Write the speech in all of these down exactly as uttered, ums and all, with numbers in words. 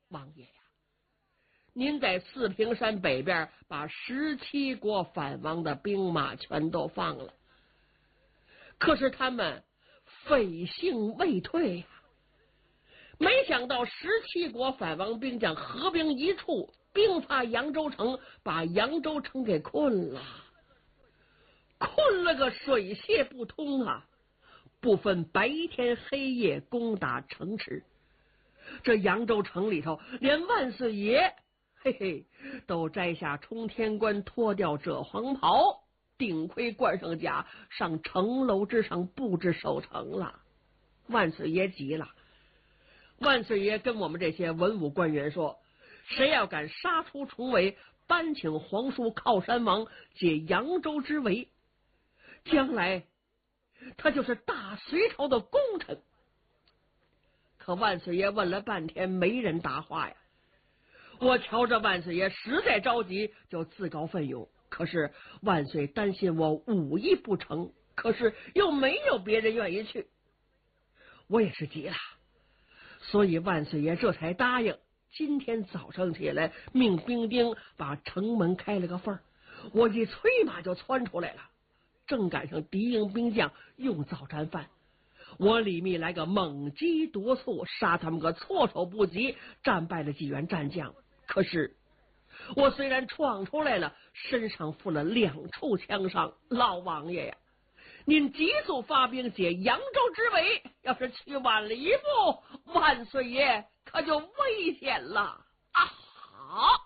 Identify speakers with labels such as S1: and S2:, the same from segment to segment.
S1: 王爷呀，您在四平山北边把十七国反王的兵马全都放了，可是他们匪性未退呀、啊，没想到十七国反王兵将合兵一处，兵发扬州城，把扬州城给困了，困了个水泄不通啊！不分白天黑夜攻打城池，这扬州城里头，连万岁爷嘿嘿都摘下冲天冠，脱掉赭黄袍，顶盔冠上甲，上城楼之上布置守城了。万岁爷急了，万岁爷跟我们这些文武官员说，谁要敢杀出重围，搬请皇叔靠山王解扬州之围，将来他就是大隋朝的功臣。可万岁爷问了半天，没人答话呀。我瞧着万岁爷实在着急，就自告奋勇。可是万岁担心我武艺不成，可是又没有别人愿意去，我也是急了，所以万岁爷这才答应。今天早上起来，命兵丁把城门开了个缝，我一催马就窜出来了。正赶上敌营兵将用早战犯，我李密来个猛击夺促，杀他们个措手不及，战败了几员战将。可是我虽然闯出来了，身上负了两处枪伤，老王爷呀，您急速发兵解扬州之围，要是去晚了一步，万岁爷可就危险了啊！好，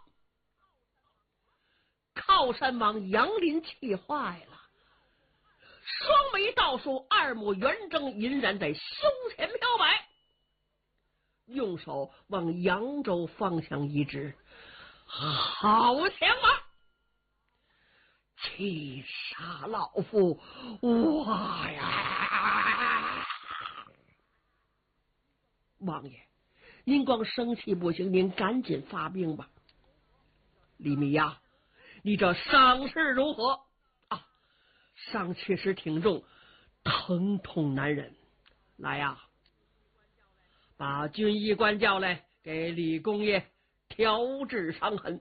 S1: 靠山王杨林气坏了，双眉倒竖，二目圆睁，隐然在胸前飘摆，用手往扬州方向一指，好强马，气杀老夫！哇呀！王爷，您光生气不行，您赶紧发兵吧。李密呀，你这伤势如何？啊，伤确实挺重，疼痛难忍。来呀，把军医官叫来，给李公爷调治伤痕。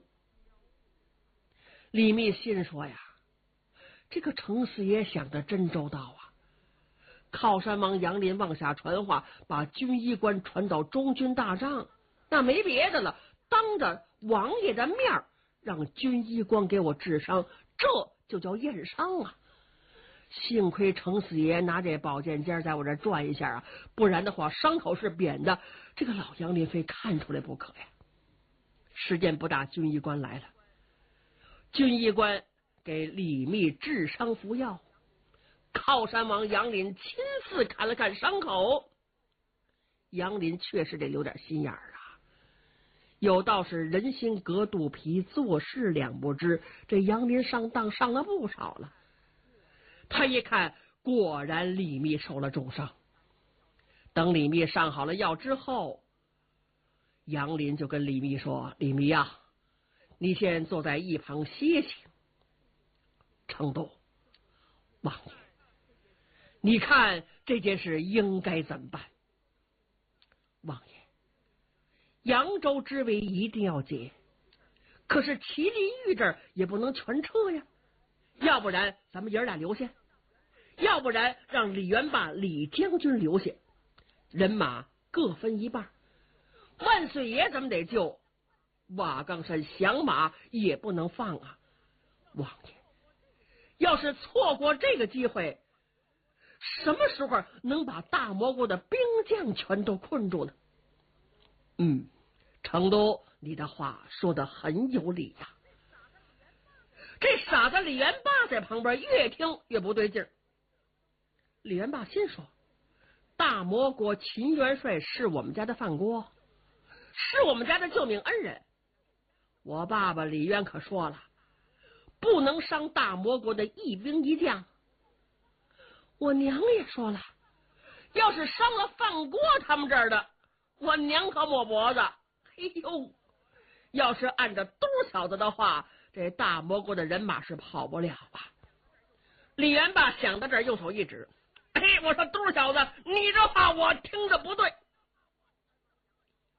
S1: 李密心说呀，这个程四爷想的真周到啊！靠山王杨林往下传话，把军医官传到中军大帐，那没别的了，当着王爷的面让军医官给我治伤，这就叫验伤啊！幸亏程四爷拿这宝剑尖在我这转一下啊，不然的话伤口是扁的，这个老杨林非看出来不可呀。时间不大，军医官来了，军医官给李密治伤服药。靠山王杨林亲自看了看伤口，杨林确实得留点心眼儿啊。有道是人心隔肚皮，做事两不知，这杨林上当上了不少了。他一看，果然李密受了重伤。等李密上好了药之后，杨林就跟李密说：“李密呀，你先坐在一旁歇息。程度，王爷，你看这件事应该怎么办？”王爷，扬州之围一定要解，可是麒麟玉这儿也不能全撤呀，要不然咱们爷俩留下，要不然让李元霸、李将军留下，人马各分一半。万岁爷咱们得救，瓦岗山降马也不能放啊！王爷，要是错过这个机会，什么时候能把大蘑菇的兵将全都困住呢？嗯，成都，你的话说得很有理呀、啊。这傻子李元霸在旁边越听越不对劲儿。李元霸心说：大魔国秦元帅是我们家的犯国，是我们家的救命恩人。我爸爸李渊可说了，不能伤大魔国的一兵一将。我娘也说了，要是伤了范国他们这儿的，我娘可抹脖子。嘿呦，要是按照嘟小子的话，这大魔国的人马是跑不了啊。李元霸想到这儿，用手一指：嘿，我说嘟小子，你这话我听着不对。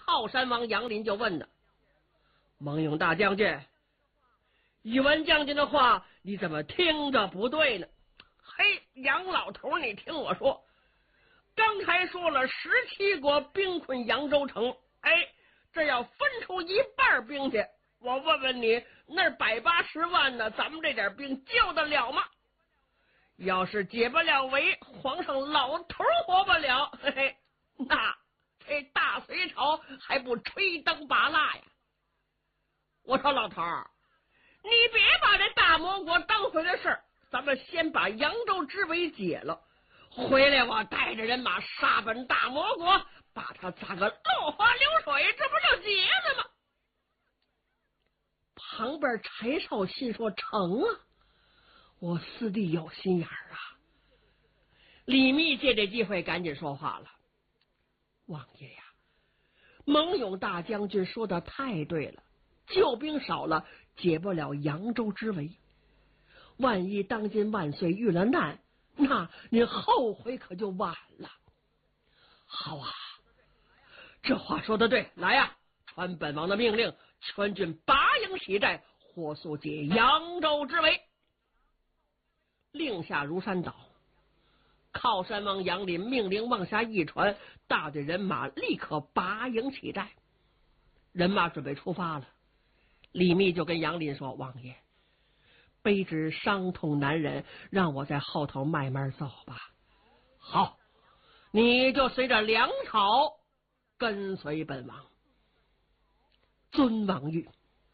S1: 靠山王杨林就问他：“蒙勇大将军，宇文将军的话你怎么听着不对呢？”“嘿，杨老头，你听我说，刚才说了十七国兵困扬州城，哎，这要分出一半兵去，我问问你，那百八十万呢，咱们这点兵救得了吗？要是解不了围，皇上老头活不了，嘿嘿，那这大隋朝还不吹灯拔蜡呀？”我说老头儿，你别把这大魔国当回的事儿，咱们先把扬州之围解了，回来我带着人马杀奔大魔国，把他砸个落花流水，这不就结了吗？旁边柴绍信说：“成啊，我四弟有心眼儿啊。”李密借这机会赶紧说话了：“王爷呀，蒙勇大将军说的太对了，救兵少了，解不了扬州之围。万一当今万岁遇了难，那您后悔可就晚了。”“好啊，这话说的对，来呀，传本王的命令，全军拔营起寨，火速解扬州之围。”令下如山倒。靠山王杨林命令往下一传，大队人马立刻拔营起寨。人马准备出发了，李密就跟杨林说：“王爷，卑职伤痛难忍，让我在后头慢慢走吧。”“好，你就随着粮草跟随本王。”尊王谕。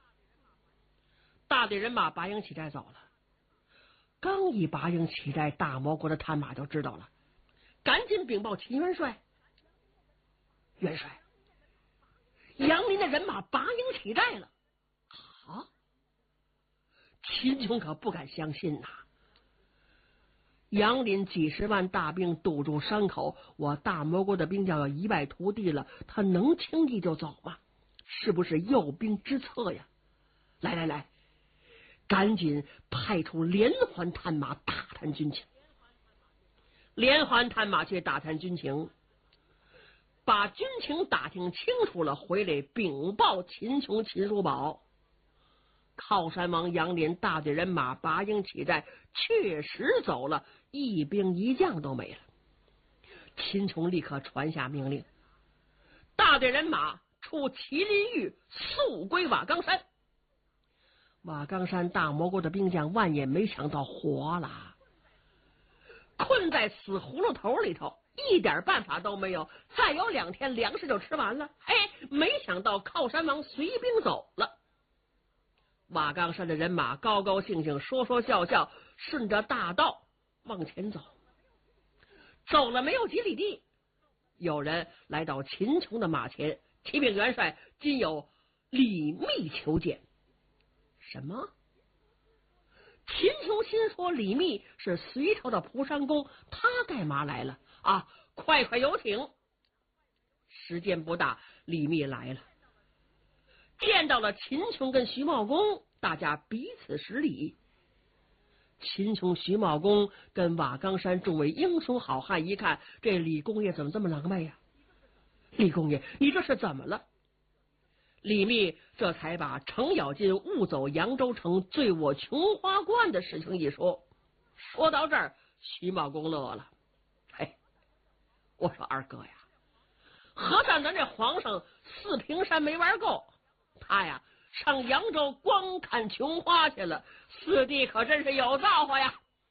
S1: 大队人马拔营起寨走了。刚一拔营起寨，大魔国的探马就知道了，赶紧禀报秦元帅：“元帅，杨林的人马拔营起寨了。”啊！秦琼可不敢相信呐、啊！杨林几十万大兵堵住山口，我大魔国的兵将要一败涂地了，他能轻易就走吗？是不是诱兵之策呀？来来来，赶紧派出连环探马打探军情。连环探马去打探军情，把军情打听清楚了，回来禀报秦琼、秦叔宝。靠山王杨林大队人马拔营起寨，确实走了，一兵一将都没了。秦琼立刻传下命令，大队人马出麒麟峪，速归瓦岗山。瓦岗山大魔国的兵将万也没想到活了，困在死葫芦头里头，一点办法都没有，再有两天粮食就吃完了。哎，没想到靠山王随兵走了。瓦岗山的人马高高兴兴，说说笑笑，顺着大道往前走。走了没有几里地，有人来到秦琼的马前：“启禀元帅，今有李密求见。”什么？秦琼心说李密是隋朝的蒲山公，他干嘛来了啊？快快有请。时间不大，李密来了，见到了秦琼跟徐茂公，大家彼此施礼。秦琼、徐茂公跟瓦岗山众位英雄好汉一看，这李公爷怎么这么狼狈呀、啊？李公爷，你这是怎么了？李密这才把程咬金误走扬州城、醉卧琼花观的事情一说。说到这儿，徐茂公乐了。嘿，我说二哥呀，合算咱这皇上四平山没玩够，他呀上扬州光看琼花去了，四弟可真是有造化呀。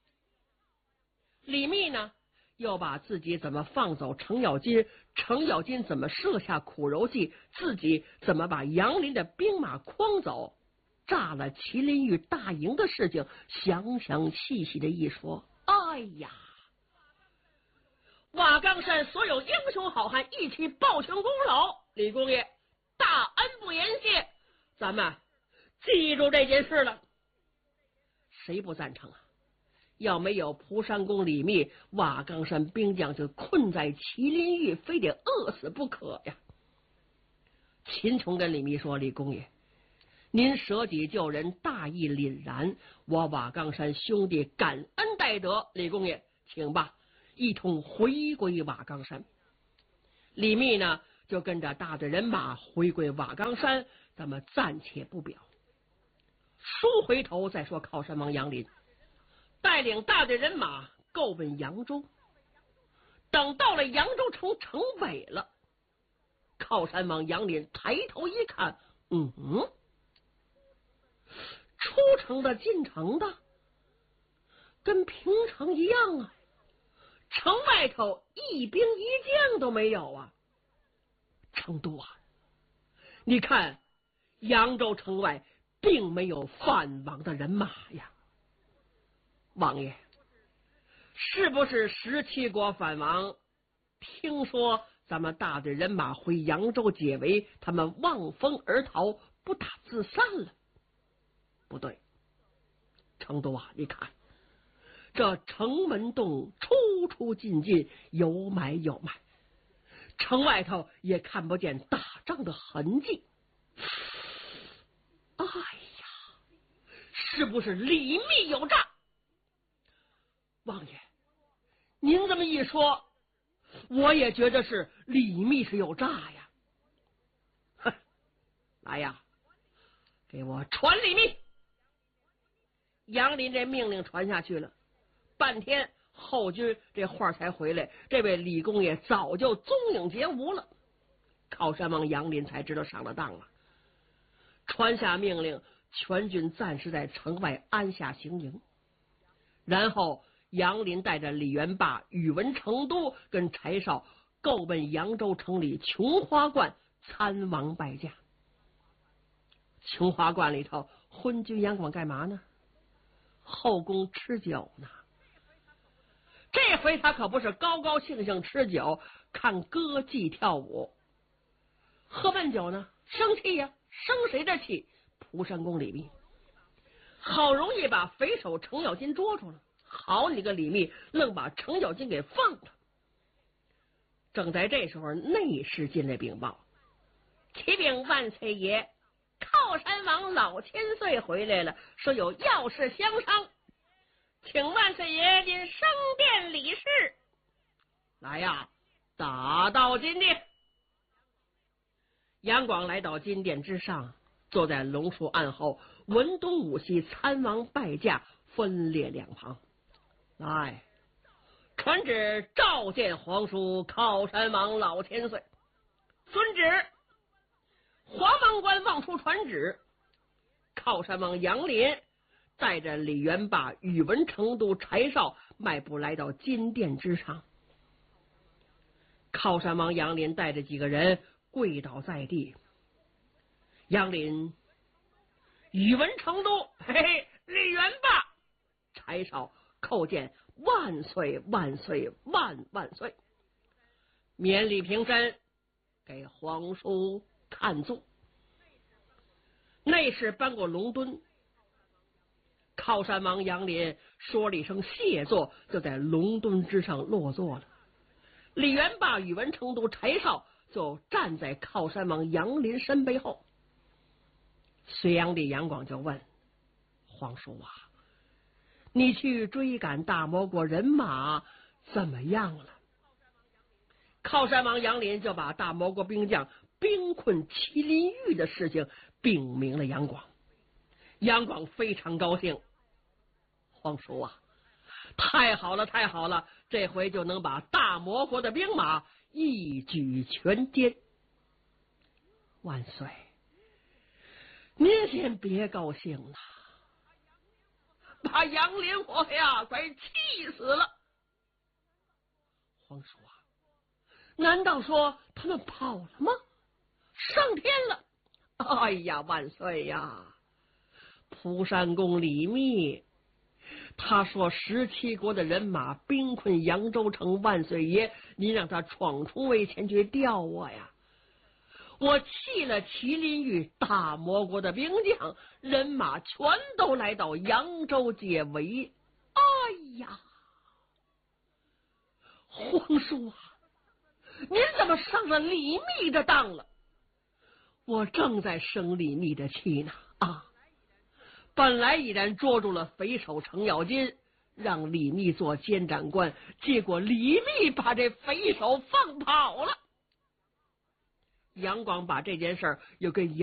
S1: 李密呢，又把自己怎么放走程咬金，程咬金怎么设下苦柔计，自己怎么把杨林的兵马诓走，炸了麒麟峪大营的事情，详详细细的一说。哎呀，瓦岗山所有英雄好汉一起报请功劳，李公爷大恩不言谢，咱们记住这件事了。谁不赞成啊？要没有蒲山公李密，瓦岗山兵将就困在麒麟峪，非得饿死不可呀。秦琼跟李密说：“李公爷，您舍己救人，大义凛然，我瓦岗山兄弟感恩戴德。李公爷，请吧，一同回归瓦岗山。”李密呢， 就跟着大队人马回归瓦岗山，咱们暂且不表。书回头再说，靠山王杨林带领大队人马够奔扬州。等到了扬州城城北了，靠山王杨林抬头一看，嗯嗯，出城的进城的跟平常一样啊，城外头一兵一将都没有啊。成都啊，你看扬州城外并没有犯王的人马呀。王爷，是不是十七国藩王听说咱们大队人马回扬州解围，他们望风而逃，不打自散了？不对，成都啊，你看这城门洞出出进进，有买有卖，城外头也看不见打仗的痕迹。哎呀，是不是李密有诈？王爷，您这么一说，我也觉得是李密是有诈呀。哼，来呀，给我传李密！杨林这命令传下去了，半天后军这话才回来，这位李公爷早就踪影皆无了。靠山王杨林才知道上了当了，传下命令，全军暂时在城外安下行营。然后杨林带着李元霸、宇文成都跟柴绍够奔扬州城里琼花观参王拜驾。琼花观里头，昏君杨广干嘛呢？后宫吃酒呢。这回他可不是高高兴兴吃酒，看歌妓跳舞，喝闷酒呢，生气呀、啊，生谁的气？蒲山公李密，好容易把匪首程咬金捉住了，好你个李密，愣把程咬金给放了。正在这时候，内侍进来禀报：启禀万岁爷，靠山王老千岁回来了，说有要事相商，请万岁爷您升殿理事。来呀，打到金殿。杨广来到金殿之上，坐在龙树案后，文东武西参王拜驾，分列两旁。来，传旨召见皇叔靠山王老千岁。遵旨。黄王官望出传旨，靠山王杨林带着李元霸、宇文成都、柴绍迈步来到金殿之上。靠山王杨林带着几个人跪倒在地。杨林、宇文成都、嘿嘿，李元霸、柴绍叩见万岁万岁万万岁，免礼平身，给皇叔看座。内侍搬过龙墩，靠山王杨林说了一声谢座，就在龙墩之上落座了。李元霸、宇文成都、柴绍就站在靠山王杨林身背后。隋炀帝杨广就问皇叔啊，你去追赶大魔国人马怎么样了？靠山王杨林就把大魔国兵将兵困麒麟峪的事情禀明了杨广。杨广非常高兴，皇叔啊，太好了太好了，这回就能把大魔国的兵马一举全歼。万岁，您先别高兴了，把杨林我呀快气死了。皇叔啊，难道说他们跑了吗？上天了！哎呀，万岁呀！蒲山公李密他说十七国的人马兵困扬州城，万岁爷您让他闯出围前去调我呀！我弃了麒麟峪，大魔国的兵将人马全都来到扬州解围。哎呀，皇叔啊，您怎么上了李密的当了？我正在生李密的气呢啊！本来已然捉住了匪首程咬金，让李密做监斩官，结果李密把这匪首放跑了。 杨广把这件事儿又跟